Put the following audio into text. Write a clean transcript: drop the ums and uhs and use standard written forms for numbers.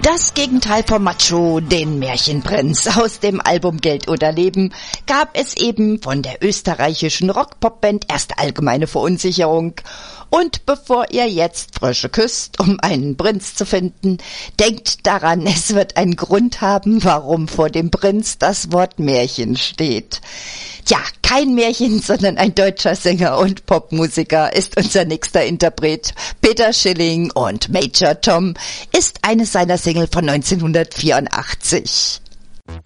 Das Gegenteil vom Macho, den Märchenprinz aus dem Album Geld oder Leben, gab es eben von der österreichischen Rock-Pop-Band erst allgemeine Verunsicherung. Und bevor ihr jetzt Frösche küsst, um einen Prinz zu finden, denkt daran, es wird einen Grund haben, warum vor dem Prinz das Wort Märchen steht. Tja, kein Märchen, sondern ein deutscher Sänger und Popmusiker ist unser nächster Interpret. Peter Schilling und Major Tom ist eine seiner Single von 1984.